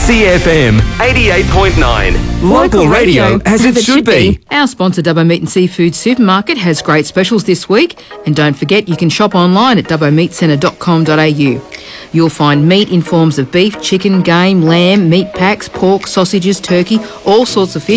CFM 88.9. Local radio as it should be. Our sponsor, Dubbo Meat and Seafood Supermarket, has great specials this week. And don't forget, you can shop online at dubbomeatcentre.com.au. You'll find meat in forms of beef, chicken, game, lamb, meat packs, pork, sausages, turkey, all sorts of fish,